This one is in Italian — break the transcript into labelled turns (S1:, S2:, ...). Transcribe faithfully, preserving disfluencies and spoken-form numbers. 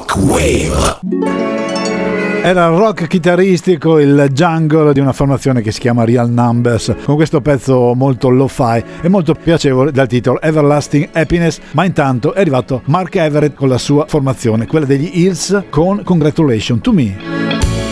S1: Rockwave.
S2: Era il rock chitarristico, il jungle di una formazione che si chiama Real Numbers, con questo pezzo molto lo-fi e molto piacevole dal titolo Everlasting Happiness. Ma intanto è arrivato Mark Everett con la sua formazione, quella degli Hills, con Congratulations to Me.